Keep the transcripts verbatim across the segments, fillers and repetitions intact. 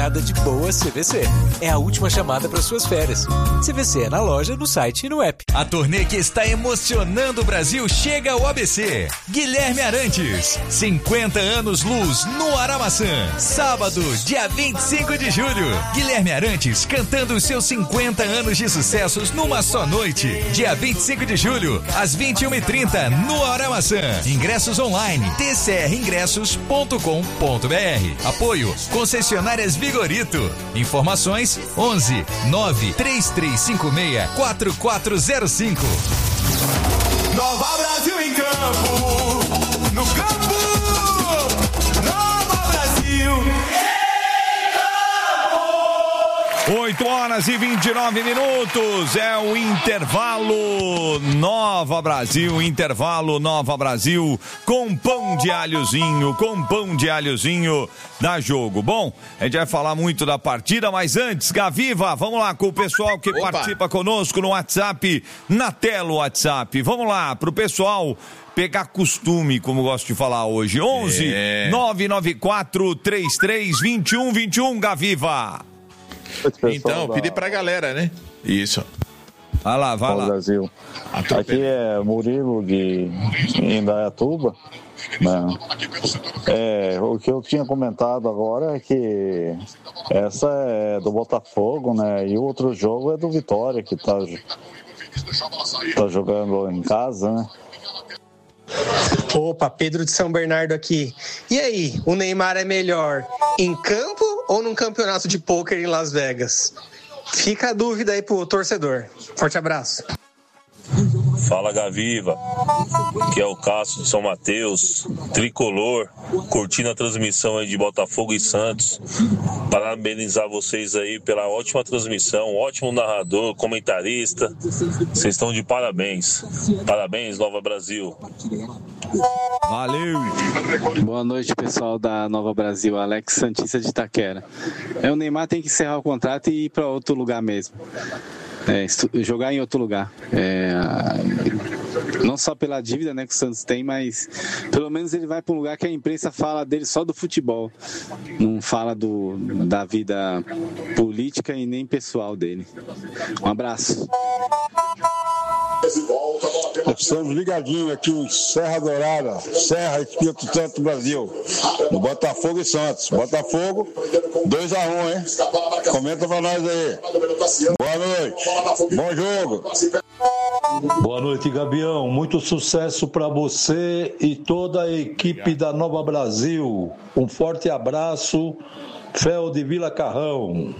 de boa C V C. É a última chamada para suas férias. C V C é na loja, no site e no app. A turnê que está emocionando o Brasil chega ao A B C. Guilherme Arantes, cinquenta anos luz no Aramaçã. Sábado, dia vinte e cinco de julho. Guilherme Arantes cantando os seus cinquenta anos de sucessos numa só noite. Dia vinte e cinco de julho, às vinte e uma e trinta, no Aramaçã. Ingressos online, t c r ingressos ponto com ponto b r. Apoio, concessionárias Vigorito. Informações onze nove três três cinco seis quatro quatro zero cinco. Nova Brasil em campo, no campo, Nova Brasil. oito horas e vinte e nove minutos, é o intervalo Nova Brasil, intervalo Nova Brasil, com pão de alhozinho, com pão de alhozinho da Jogo. Bom, a gente vai falar muito da partida, mas antes, Gaviva, vamos lá com o pessoal que Opa. participa conosco no WhatsApp, na tela o WhatsApp, vamos lá, pro pessoal pegar costume, como gosto de falar hoje, onze é. nove nove quatro três três dois um dois um, Gaviva. Então, da... pedir pra galera, né? Isso. Vai lá, vai lá. Brasil. Aqui é Murilo de Indaiatuba. Né? É, o que eu tinha comentado agora é que essa é do Botafogo, né? E o outro jogo é do Vitória, que tá, tá jogando em casa, né? Opa, Pedro de São Bernardo aqui. E aí, o Neymar é melhor em campo ou num campeonato de pôquer em Las Vegas? Fica a dúvida aí pro torcedor. Forte abraço. Fala, Gaviva, que é o Cássio de São Mateus, tricolor, curtindo a transmissão aí de Botafogo e Santos. Parabenizar vocês aí pela ótima transmissão, ótimo narrador, comentarista. Vocês estão de parabéns. Parabéns, Nova Brasil. Valeu. Boa noite, pessoal da Nova Brasil, Alex Santista de Itaquera. É, o Neymar tem que encerrar o contrato e ir para outro lugar mesmo. É, jogar em outro lugar. É, não só pela dívida, né, que o Santos tem, mas pelo menos ele vai para um lugar que a imprensa fala dele só do futebol, não fala do, da vida política e nem pessoal dele. Um abraço. Estamos ligadinhos aqui em Serra Dourada, Serra Espírito Santo, Brasil, no Botafogo e Santos. Botafogo, dois a um, hein? Comenta pra nós aí. Boa noite, bom jogo. Boa noite, Gabião. Muito sucesso para você e toda a equipe da Nova Brasil. Um forte abraço, Fel de Vila Carrão.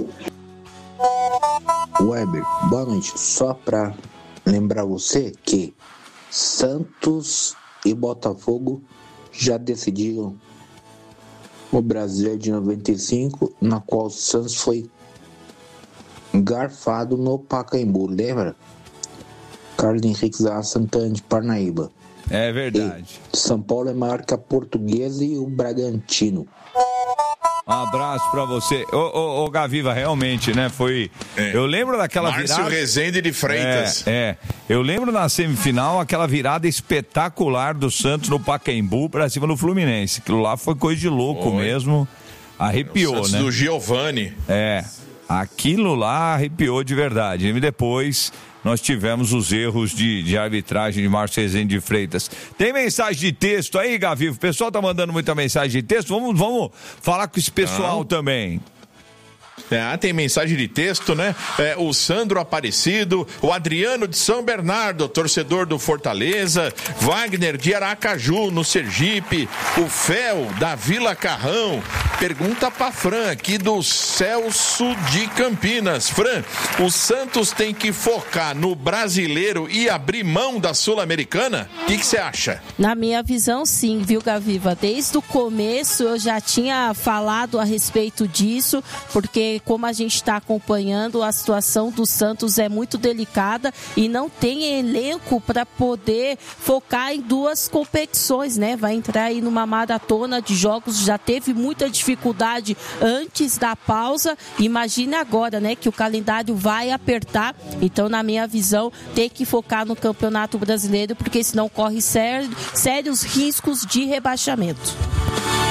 Weber, boa noite. Só para lembrar você que Santos e Botafogo já decidiram o Brasil de noventa e cinco, na qual o Santos foi garfado no Pacaembu, lembra? Carlos Henrique Zá Santana de Parnaíba. É verdade. E São Paulo é maior que a Portuguesa e o Bragantino. Um abraço pra você. Ô, ô, ô Gaviva, realmente, né? Foi. É. Eu lembro daquela Márcio virada. Márcio Rezende de Freitas. É, é. Eu lembro na semifinal aquela virada espetacular do Santos no Pacaembu pra cima do Fluminense. Aquilo lá foi coisa de louco foi. mesmo. Arrepiou, o Santos, né? Do Giovani. É. Aquilo lá arrepiou de verdade. E depois nós tivemos os erros de, de arbitragem de Márcio Rezende de Freitas. Tem mensagem de texto aí, Gavivo? O pessoal tá mandando muita mensagem de texto. Vamos, vamos falar com esse pessoal Não. também. É, tem mensagem de texto, né? É, o Sandro Aparecido, o Adriano de São Bernardo, torcedor do Fortaleza, Wagner de Aracaju, no Sergipe, o Fel da Vila Carrão. Pergunta pra Fran, aqui do Celso de Campinas. Fran, o Santos tem que focar no brasileiro e abrir mão da Sul-Americana? O que você acha? Na minha visão, sim, viu, Gaviva? Desde o começo eu já tinha falado a respeito disso, porque como a gente está acompanhando, a situação do Santos é muito delicada e não tem elenco para poder focar em duas competições, né? Vai entrar aí numa maratona de jogos, já teve muita dificuldade antes da pausa, imagina agora, né? Que o calendário vai apertar, então na minha visão tem que focar no Campeonato Brasileiro, porque senão corre sério, sérios riscos de rebaixamento.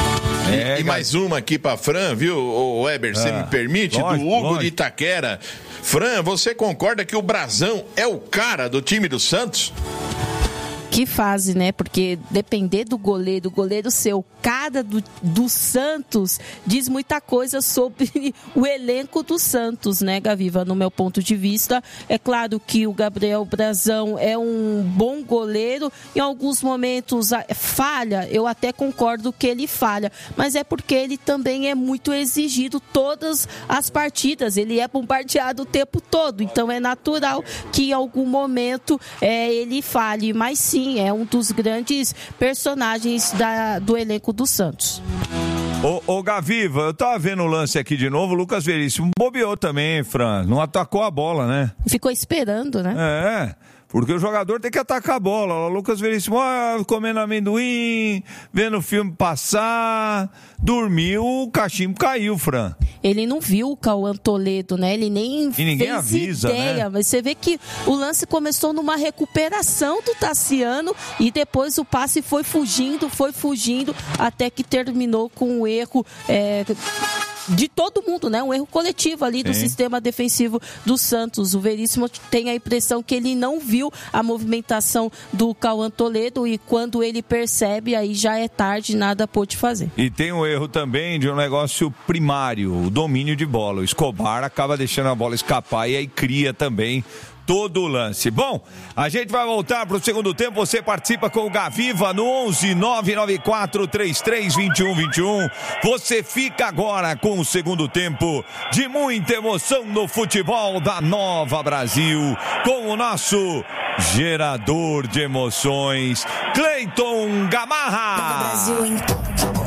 É, e, e mais uma aqui pra Fran, viu, o Weber, você ah, me permite? lógico, do Hugo lógico. de Itaquera. Fran, você concorda que o Brazão é o cara do time do Santos? Que fase, né? Porque depender do goleiro, o goleiro ser o cara do, do Santos, diz muita coisa sobre o elenco do Santos, né, Gaviva? No meu ponto de vista, é claro que o Gabriel Brazão é um bom goleiro, em alguns momentos falha, eu até concordo que ele falha, mas é porque ele também é muito exigido todas as partidas, ele é bombardeado o tempo todo, então é natural que em algum momento é, ele falhe, mas sim, é um dos grandes personagens da, do elenco do Santos. Ô, ô Gaviva, eu tava vendo o lance aqui de novo, o Lucas Veríssimo bobeou também, Fran, não atacou a bola, né? Ficou esperando, né? É, porque o jogador tem que atacar a bola. O Lucas Veríssimo, ah, comendo amendoim, vendo o filme passar, dormiu, o cachimbo caiu, Fran. Ele não viu o Cauã Toledo, né? Ele nem e ninguém fez avisa, ideia. né? Mas você vê que o lance começou numa recuperação do Tassiano e depois o passe foi fugindo, foi fugindo, até que terminou com um erro... É... de todo mundo, né? Um erro coletivo ali do Sim. sistema defensivo do Santos. O Veríssimo tem a impressão que ele não viu a movimentação do Cauã Toledo e quando ele percebe, aí já é tarde, nada pôde fazer. E tem um erro também de um negócio primário, o domínio de bola. O Escobar acaba deixando a bola escapar e aí cria também todo o lance. Bom, a gente vai voltar para o segundo tempo. Você participa com o Gaviva no onze nove nove quatro três três dois um dois um. Você fica agora com o segundo tempo de muita emoção no futebol da Nova Brasil, com o nosso gerador de emoções, Cleiton Gamarra. Nova Brasil, então.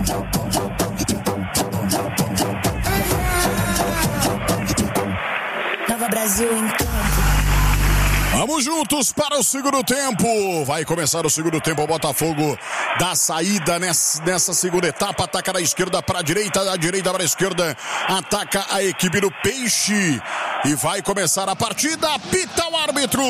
Nova Brasil, então. Vamos juntos para o segundo tempo. Vai começar o segundo tempo. O Botafogo dá saída nessa, nessa segunda etapa. Ataca da esquerda para a direita, da direita para a esquerda. Ataca a equipe do Peixe. E vai começar a partida. Apita o árbitro.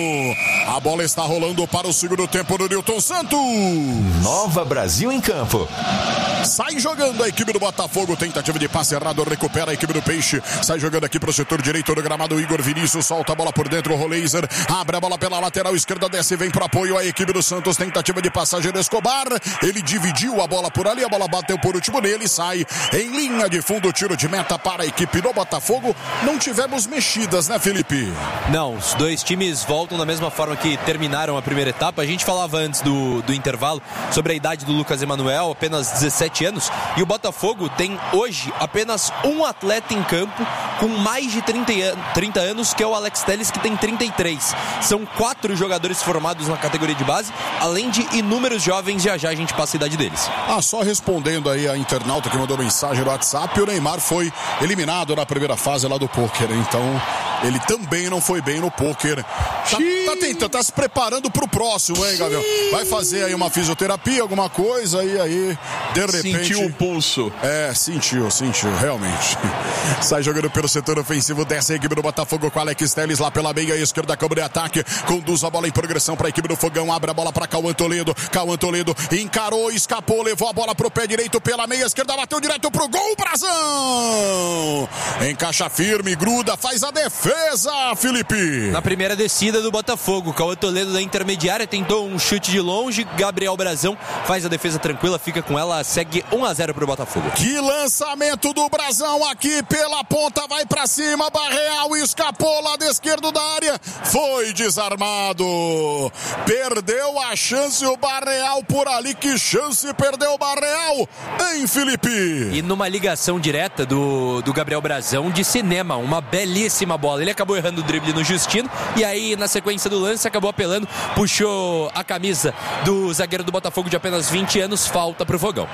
A bola está rolando para o segundo tempo do Nilton Santos. Nova Brasil em campo. Sai jogando a equipe do Botafogo. Tentativa de passe errado. Recupera a equipe do Peixe. Sai jogando aqui para o setor direito do gramado. Igor Vinícius solta a bola por dentro. O Roleiser abre a bola pela lateral esquerda. Desce e vem para apoio a equipe do Santos. Tentativa de passagem do Escobar. Ele dividiu a bola por ali. A bola bateu por último nele. Sai em linha de fundo. Tiro de meta para a equipe do Botafogo. Não tivemos mexidas, né, Felipe? Não, os dois times voltam da mesma forma que terminaram a primeira etapa. A gente falava antes do, do intervalo sobre a idade do Lucas Emanuel, apenas dezessete anos, e o Botafogo tem hoje apenas um atleta em campo com mais de trinta anos, que é o Alex Telles, que tem trinta e três. São quatro jogadores formados na categoria de base, além de inúmeros jovens. Já já a gente passa a idade deles. Ah, só respondendo aí a internauta que mandou mensagem no WhatsApp, o Neymar foi eliminado na primeira fase lá do pôquer, então ele também não foi bem no pôquer. Tá, tá tentando, tá se preparando pro próximo, hein, Gabriel? Vai fazer aí uma fisioterapia, alguma coisa, e aí, de repente... Sentiu o pulso. É, sentiu, sentiu, realmente. Sai jogando pelo setor ofensivo, desce a equipe do Botafogo com Alex Telles lá pela meia esquerda, câmara de ataque, conduz a bola em progressão pra equipe do Fogão, abre a bola pra Cauã Toledo, Cauã Toledo encarou, escapou, levou a bola pro pé direito pela meia esquerda, bateu direto pro gol, Brazão! Encaixa firme, gruda, faz a defesa, Felipe! Na primeira descida do Botafogo, Cauã Toledo da intermediária tentou um chute de longe, Gabriel Brazão faz a defesa tranquila, fica com ela, segue um a zero pro Botafogo. Que lançamento do Brazão aqui pela ponta, vai pra cima, Barreal escapou lá da esquerda da área, foi desarmado, perdeu a chance o Barreal por ali, que chance perdeu o Barreal, hein, Felipe? E numa ligação direta do, do Gabriel Brazão de cinema, uma belíssima bola, ele acabou errando o drible no Justino, e aí na sequência do lance acabou apelando, puxou a camisa do zagueiro do Botafogo de apenas vinte anos, falta pro Fogão.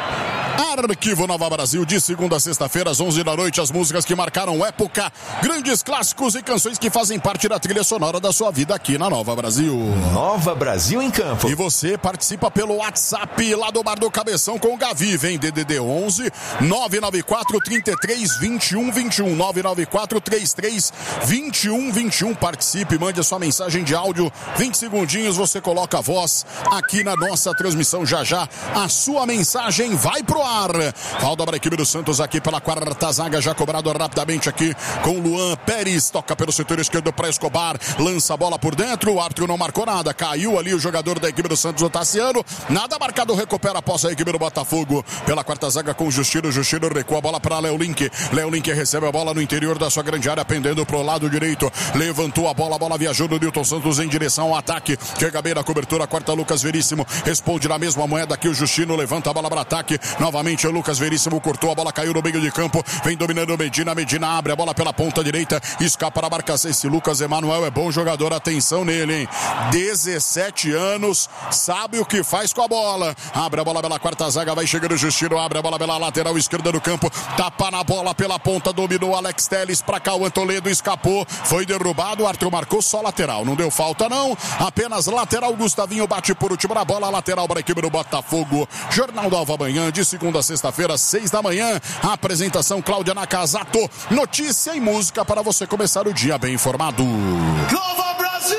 Arquivo Nova Brasil, de segunda a sexta-feira, às onze da noite, as músicas que marcaram época, grandes clássicos e canções que fazem parte da trilha sonora da sua vida aqui na Nova Brasil. Nova Brasil em campo. E você participa pelo WhatsApp lá do Bar do Cabeção com o Gavi, vem D D D onze nove nove quatro três três dois um dois um, nove nove quatro três três dois um dois um, participe, mande a sua mensagem de áudio, vinte segundinhos, você coloca a voz aqui na nossa transmissão, já já a sua mensagem vai pro ar. Escobar. Falta para a equipe do Santos aqui pela quarta zaga, já cobrado rapidamente aqui com Luan Pérez. Toca pelo setor esquerdo para Escobar. Lança a bola por dentro. O árbitro não marcou nada. Caiu ali o jogador da equipe do Santos, o Tassiano. Nada marcado, recupera a posse a equipe do Botafogo. Pela quarta zaga com o Justino. Justino recua a bola para Léo Link. Léo Link recebe a bola no interior da sua grande área, pendendo pro lado direito. Levantou a bola, a bola viajou do Nilton Santos em direção ao ataque. Chega bem na cobertura, quarta Lucas Veríssimo. Responde na mesma moeda que o Justino. Levanta a bola para ataque. Novamente o Lucas Veríssimo cortou a bola, caiu no meio de campo. Vem dominando o Medina. Medina abre a bola pela ponta direita. Escapa na marcação. Esse Lucas Emanuel é bom jogador. Atenção nele, hein? dezessete anos. Sabe o que faz com a bola. Abre a bola pela quarta zaga. Vai chegando o Justino. Abre a bola pela lateral esquerda do campo. Tapa na bola pela ponta. Dominou Alex Telles para Cauã Toledo. Escapou. Foi derrubado. O Arthur marcou só lateral. Não deu falta, não. Apenas lateral. Gustavinho bate por último na bola. Lateral para a equipe do Botafogo. Jornal da Alva Manhã, de segunda a sexta-feira, seis da manhã. A apresentação Cláudia Nakazato. Notícia e música para você começar o dia bem informado. Nova Brasil!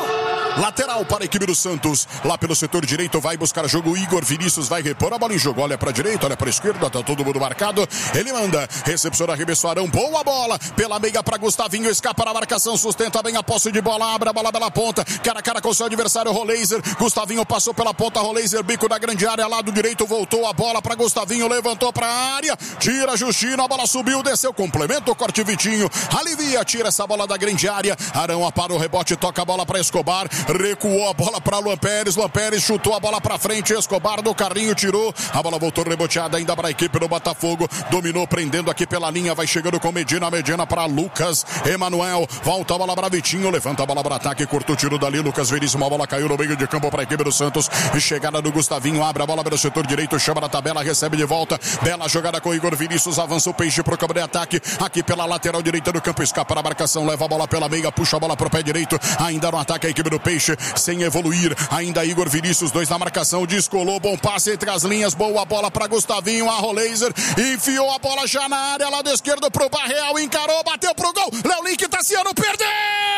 Lateral para a equipe do Santos. Lá pelo setor direito vai buscar jogo. Igor Vinícius vai repor a bola em jogo. Olha para a direita, olha para a esquerda. Tá todo mundo marcado. Ele manda. Recepciona, arremessou Arão. Boa bola. Pela meia para Gustavinho. Escapa na marcação. Sustenta bem a posse de bola. Abre a bola pela ponta. Cara a cara com seu adversário, Roleiser. Gustavinho passou pela ponta. Roleiser, bico da grande área. Lado direito. Voltou a bola para Gustavinho. Levantou para a área. Tira Justino. A bola subiu. Desceu. Complemento. Corte Vitinho. Alivia. Tira essa bola da grande área. Arão para o rebote. Toca a bola para Escobar. Recuou a bola para Luan Pérez. Luan Pérez chutou a bola para frente. Escobar do carrinho tirou. A bola voltou reboteada ainda para a equipe do Botafogo. Dominou, prendendo aqui pela linha. Vai chegando com Medina. Medina para Lucas Emanuel. Volta a bola para Vitinho. Levanta a bola para ataque. Cortou, tirou dali. Lucas Veríssimo. A bola caiu no meio de campo para a equipe do Santos. Chegada do Gustavinho. Abre a bola pelo setor direito. Chama na tabela. Recebe de volta. Bela jogada com Igor Vinícius. Avança o Peixe para o campo de ataque. Aqui pela lateral direita do campo. Escapa na marcação. Leva a bola pela meia. Puxa a bola para o pé direito. Ainda no ataque a equipe do Peixe. Sem evoluir, ainda Igor Vinícius, dois na marcação, descolou, bom passe entre as linhas, boa bola para Gustavinho, a Roleiser, enfiou a bola já na área, lado esquerdo pro Barreal, encarou, bateu pro gol, Léo Link, Tassiano, perdeu!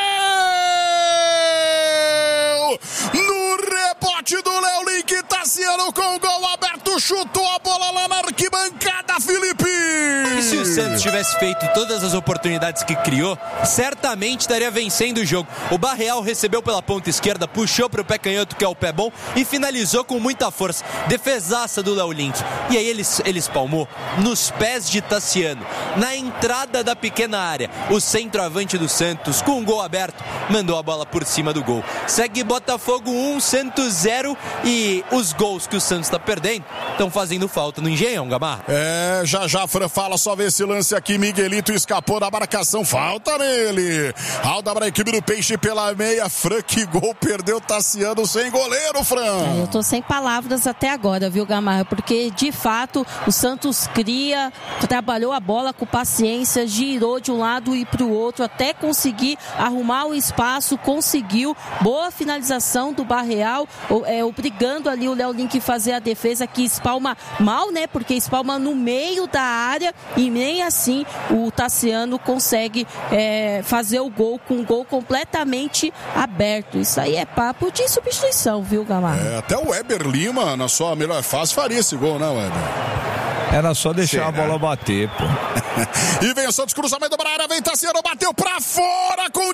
No rebote do Léo Link, Tassiano com gol aberto, chutou a bola lá na arquibancada, Felipe! E se o Santos tivesse feito todas as oportunidades que criou, certamente estaria vencendo o jogo. O Barreal recebeu pela ponta esquerda, puxou para o pé canhoto, que é o pé bom, e finalizou com muita força. Defesaça do Léo Link. E aí ele, ele espalmou nos pés de Tassiano, na entrada da pequena área. O centroavante do Santos, com um gol aberto, mandou a bola por cima do gol. Segue Botafogo um, Santos zero, e os gols que o Santos está perdendo estão fazendo falta no Engenhão, Gamarra. É, já já Fran fala, só ver esse lance aqui, Miguelito escapou da marcação, falta nele. Alda para a equipe do Peixe pela meia, Fran, que gol, perdeu Tassiano sem goleiro, Fran. É, eu tô sem palavras até agora, viu, Gamarra, porque de fato o Santos cria, trabalhou a bola com paciência, girou de um lado e pro outro até conseguir arrumar o espaço, conseguiu, boa finalização do Barreal, é, obrigando ali o Léo Link fazer a defesa, que espalma mal, né, porque espalma no meio da área e nem assim o Tassiano consegue é, fazer o gol com um gol completamente aberto. Isso aí é papo de substituição, viu, Gamarra? É, até o Weber Lima, na sua melhor fase, faria esse gol, né, Weber? Era só deixar Será? a bola bater, pô. E vem o Santos, cruzamento para a área, vem Tassiano, bateu pra fora com o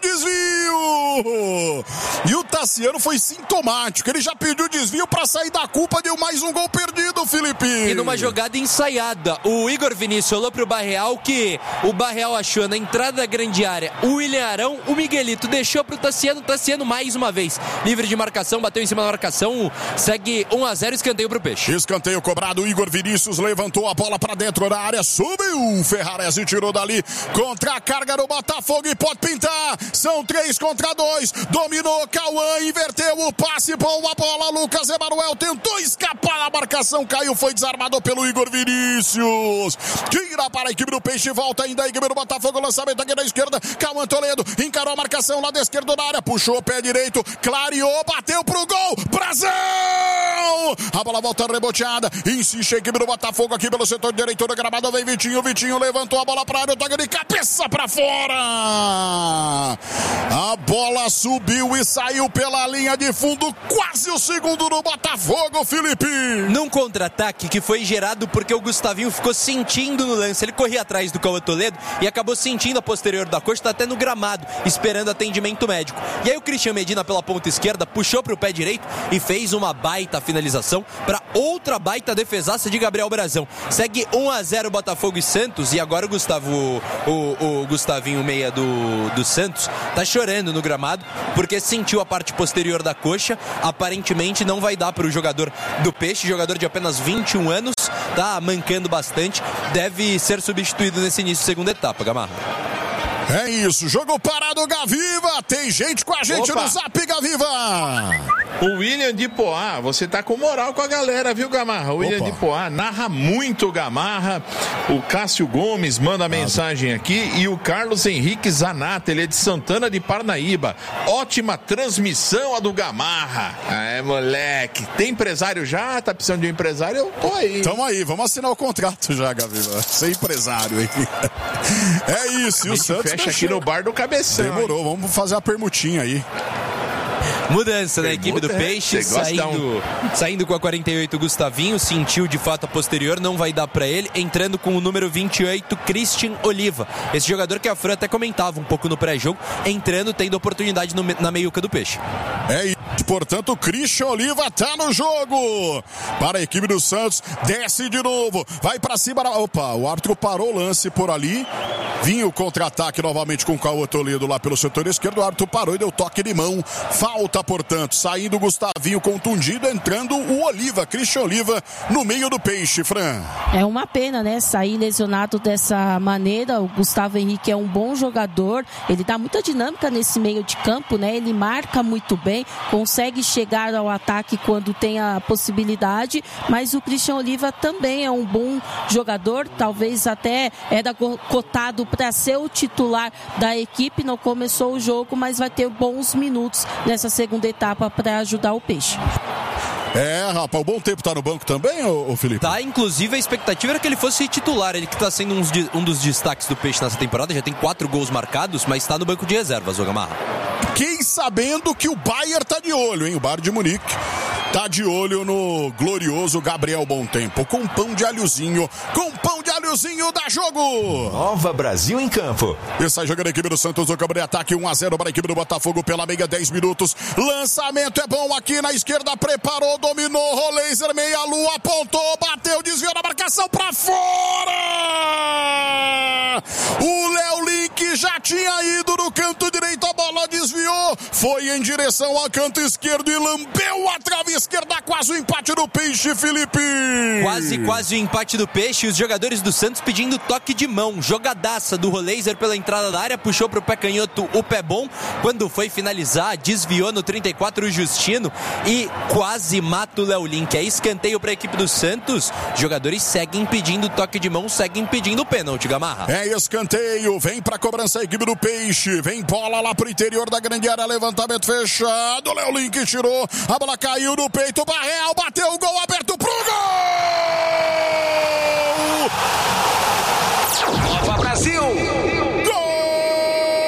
desvio. E o Tassiano foi sintomático, ele já pediu desvio pra sair da culpa, deu mais um gol perdido, Felipe. E numa jogada ensaiada, o Igor Vinícius olhou pro Barreal, que o Barreal achou na entrada da grande área o William Arão, o Miguelito deixou pro Tassiano, Tassiano mais uma vez, livre de marcação, bateu em cima da marcação, segue um a zero, escanteio pro Peixe. Escanteio cobrado, Igor Vinícius levantou a bola pra dentro da área, subiu, Ferrarese tirou dali, contra a carga do Botafogo e pode pintar, são três contra dois, dominou Cauã, inverteu o passe, boa bola, Lucas Emanuel tentou escapar da marcação, caiu, foi desarmado pelo Igor Vinícius, tira para a equipe do Peixe, volta ainda a equipe do Botafogo, lançamento aqui da esquerda, Cauã Toledo, encarou a marcação, lado esquerdo da área, puxou o pé direito, clareou, bateu pro gol, Brasil! Vitinhão. A bola volta reboteada. Insiste a equipe do Botafogo aqui pelo setor direito do gramado. Vem Vitinho. Vitinho levantou a bola para a área. Toca de cabeça para fora. A bola subiu e saiu pela linha de fundo. Quase o segundo do Botafogo, Felipe. Num contra-ataque que foi gerado porque o Gustavinho ficou sentindo no lance. Ele corria atrás do Cauã Toledo e acabou sentindo a posterior da coxa. Está até no gramado, esperando atendimento médico. E aí o Christian Medina pela ponta esquerda puxou para o pé direito e fez uma baita finalização para outra baita defesaça de Gabriel Brazão. Segue um a zero Botafogo e Santos. E agora o Gustavo, o, o Gustavinho meia do, do Santos tá chorando no gramado porque sentiu a parte posterior da coxa. Aparentemente não vai dar para o jogador do Peixe, jogador de apenas vinte e um anos, tá mancando bastante, deve ser substituído nesse início da segunda etapa, Gamarra. É isso, jogo parado, Gaviva. Tem gente com a gente Opa. no Zap, Gaviva. O William de Poá, você tá com moral com a galera, viu, Gamarra? O William Opa. de Poá narra muito Gamarra. O Cássio Gomes manda mensagem aqui. E o Carlos Henrique Zanata, ele é de Santana de Parnaíba. Ótima transmissão a do Gamarra. É, moleque. Tem empresário já? Tá precisando de um empresário? Eu tô aí. Tamo aí, vamos assinar o contrato já, Gaviva. Ser empresário aí. É isso, e o Santos fecha aqui no bar do Cabeção. Demorou, hein? vamos fazer a permutinha aí. Mudança na equipe do Peixe, saindo, um... saindo com a quarenta e oito Gustavinho, sentiu de fato a posterior, não vai dar pra ele, entrando com o número vinte e oito Christian Oliva, esse jogador que a Fran até comentava um pouco no pré-jogo, entrando, tendo oportunidade no, na meiuca do Peixe. É isso, portanto o Christian Oliva tá no jogo, para a equipe do Santos, desce de novo, vai pra cima, opa, o árbitro parou o lance por ali, vinha o contra-ataque novamente com o Cauã Toledo lá pelo setor esquerdo, o árbitro parou e deu toque de mão, falta, portanto, saindo o Gustavinho contundido, entrando o Oliva, Christian Oliva, no meio do Peixe, Fran. É uma pena, né, sair lesionado dessa maneira. O Gustavo Henrique é um bom jogador, ele dá muita dinâmica nesse meio de campo, né, ele marca muito bem, consegue chegar ao ataque quando tem a possibilidade, mas o Christian Oliva também é um bom jogador, talvez até era cotado para ser o titular da equipe, não começou o jogo, mas vai ter bons minutos nessa segunda etapa para ajudar o Peixe. É, rapaz, o Bom Tempo tá no banco também, ô, ô Felipe? Tá, inclusive a expectativa era que ele fosse titular, ele que tá sendo um, um dos destaques do Peixe nessa temporada, já tem quatro gols marcados, mas tá no banco de reservas, o Gamarra. Fiquei sabendo que o Bayern tá de olho, hein, o Bayern de Munique tá de olho no glorioso Gabriel Bom Tempo, com pão de alhozinho, com pão de alhozinho, dá jogo! Nova Brasil em campo. E sai jogando a equipe do Santos, o campo de ataque, um a zero para a equipe do Botafogo pela meia, dez minutos, lançamento é bom aqui na esquerda, preparou, dominou, Roleiser, meia lua, apontou, bateu, desviou na marcação pra fora! O Léo Link já tinha ido no canto direito, a bola desviou, foi em direção ao canto esquerdo e lambeu a trave esquerda, quase o empate do Peixe, Felipe! Quase, quase o empate do Peixe, os jogadores do Santos pedindo toque de mão, jogadaça do Roleiser pela entrada da área, puxou pro pé canhoto o pé bom, quando foi finalizar, desviou no trinta e quatro o Justino e quase mata o Léo Link. É escanteio para a equipe do Santos, os jogadores seguem pedindo toque de mão, seguem pedindo pênalti, Gamarra. É escanteio, vem pra cobrança a equipe do Peixe, vem bola lá pro interior da grande área, levantamento fechado, Léo Link tirou, a bola caiu no peito, Barreal bateu